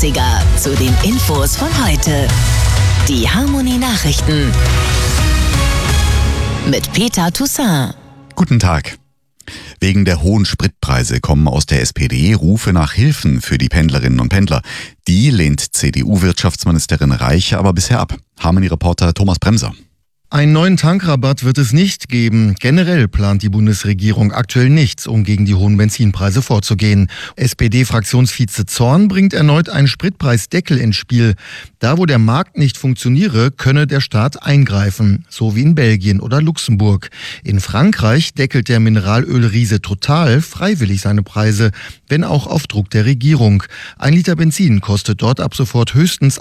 Klassiker zu den Infos von heute. Die Harmony Nachrichten mit Peter Toussaint. Guten Tag. Wegen der hohen Spritpreise kommen aus der SPD Rufe nach Hilfen für die Pendlerinnen und Pendler. Die lehnt CDU-Wirtschaftsministerin Reiche aber bisher ab. Harmony-Reporter Thomas Bremser. Einen neuen Tankrabatt wird es nicht geben. Generell plant die Bundesregierung aktuell nichts, um gegen die hohen Benzinpreise vorzugehen. SPD-Fraktionsvize Zorn bringt erneut einen Spritpreisdeckel ins Spiel. Da, wo der Markt nicht funktioniere, könne der Staat eingreifen, so wie in Belgien oder Luxemburg. In Frankreich deckelt der Mineralölriese Total freiwillig seine Preise, wenn auch auf Druck der Regierung. 1 Liter Benzin kostet dort ab sofort höchstens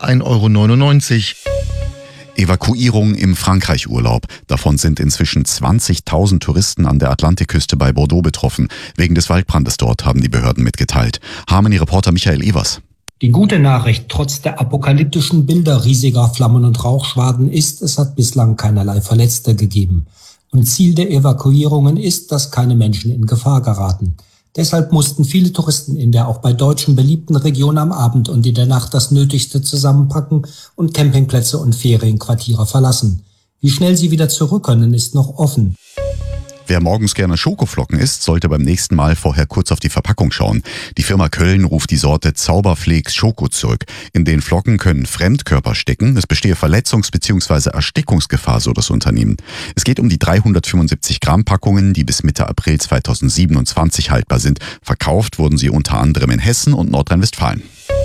1,99 €. Evakuierung im Frankreich-Urlaub. Davon sind inzwischen 20.000 Touristen an der Atlantikküste bei Bordeaux betroffen. Wegen des Waldbrandes dort, haben die Behörden mitgeteilt. Harmony-Reporter Michael Evers. Die gute Nachricht trotz der apokalyptischen Bilder riesiger Flammen- und Rauchschwaden ist, es hat bislang keinerlei Verletzte gegeben. Und Ziel der Evakuierungen ist, dass keine Menschen in Gefahr geraten. Deshalb mussten viele Touristen in der auch bei Deutschen beliebten Region am Abend und in der Nacht das Nötigste zusammenpacken und Campingplätze und Ferienquartiere verlassen. Wie schnell sie wieder zurück können, ist noch offen. Wer morgens gerne Schokoflocken isst, sollte beim nächsten Mal vorher kurz auf die Verpackung schauen. Die Firma Köln ruft die Sorte Zauberflakes Schoko zurück. In den Flocken können Fremdkörper stecken. Es bestehe Verletzungs- bzw. Erstickungsgefahr, so das Unternehmen. Es geht um die 375 Gramm Packungen, die bis Mitte April 2027 haltbar sind. Verkauft wurden sie unter anderem in Hessen und Nordrhein-Westfalen.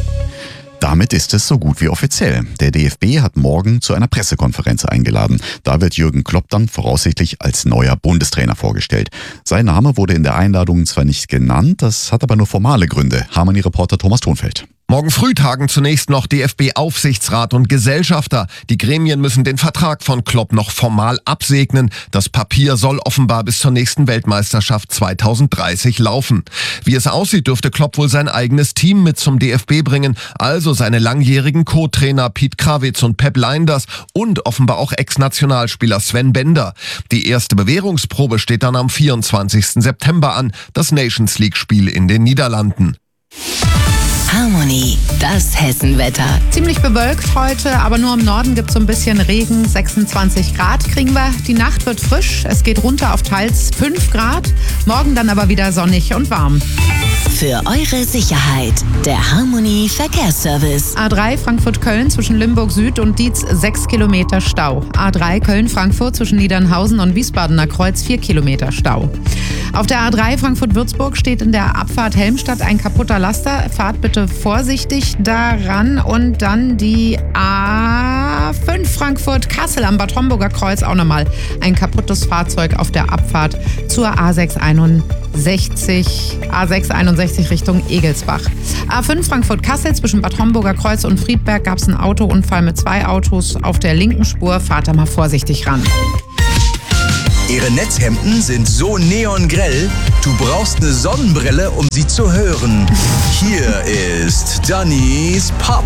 Damit ist es so gut wie offiziell. Der DFB hat morgen zu einer Pressekonferenz eingeladen. Da wird Jürgen Klopp dann voraussichtlich als neuer Bundestrainer vorgestellt. Sein Name wurde in der Einladung zwar nicht genannt, das hat aber nur formale Gründe. Harmony-Reporter Thomas Thonfeld. Morgen früh tagen zunächst noch DFB-Aufsichtsrat und Gesellschafter. Die Gremien müssen den Vertrag von Klopp noch formal absegnen. Das Papier soll offenbar bis zur nächsten Weltmeisterschaft 2030 laufen. Wie es aussieht, dürfte Klopp wohl sein eigenes Team mit zum DFB bringen, also seine langjährigen Co-Trainer Piet Krawitz und Pep Lijnders und offenbar auch Ex-Nationalspieler Sven Bender. Die erste Bewährungsprobe steht dann am 24. September an, das Nations-League-Spiel in den Niederlanden. Harmony, das Hessenwetter. Ziemlich bewölkt heute, aber nur im Norden gibt es so ein bisschen Regen. 26 Grad kriegen wir. Die Nacht wird frisch. Es geht runter auf teils 5 Grad. Morgen dann aber wieder sonnig und warm. Für eure Sicherheit, der Harmony Verkehrsservice. A3 Frankfurt-Köln zwischen Limburg Süd und Dietz 6 Kilometer Stau. A3 Köln-Frankfurt zwischen Niedernhausen und Wiesbadener Kreuz 4 Kilometer Stau. Auf der A3 Frankfurt-Würzburg steht in der Abfahrt Helmstadt ein kaputter Laster. Fahrt bitte vorsichtig daran. Und dann die A5 Frankfurt-Kassel am Bad Homburger Kreuz auch nochmal ein kaputtes Fahrzeug auf der Abfahrt zur A661 Richtung Egelsbach. A5 Frankfurt-Kassel zwischen Bad Homburger Kreuz und Friedberg gab es einen Autounfall mit 2 Autos auf der linken Spur. Fahrt da mal vorsichtig ran. Ihre Netzhemden sind so neongrell, du brauchst eine Sonnenbrille, um sie zu hören. Hier ist Dannys Pop